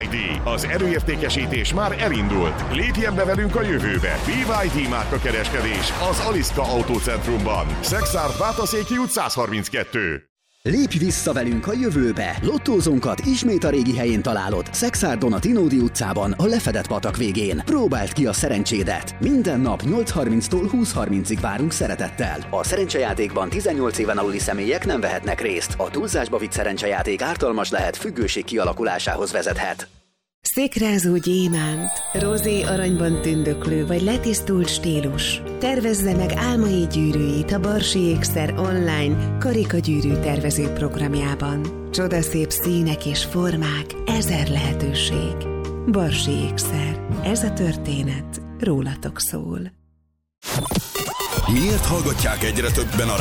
BYD. Az erőértékesítés már elindult. Lépjen be velünk a jövőbe. BYD márkakereskedés az Aliszka Autócentrumban. Szexárd Bátaszéki út 132. Lépj vissza velünk a jövőbe! Lottózónkat ismét a régi helyén találod, Szexárdon a Tinódi utcában, a lefedett patak végén. Próbáld ki a szerencsédet! Minden nap 8:30-tól 20:30-ig várunk szeretettel. A szerencsejátékban 18 éven aluli személyek nem vehetnek részt. A túlzásba vitt szerencsejáték ártalmas lehet, függőség kialakulásához vezethet. Szikrázó gyémánt, rozé aranyban tündöklő vagy letisztult stílus. Tervezze meg álmai gyűrűit a Barsi Ékszer online karikagyűrű tervező programjában. Csodaszép színek és formák, 1000 lehetőség. Barsi Ékszer. Ez a történet rólatok szól. Miért hallgatják egyre többen a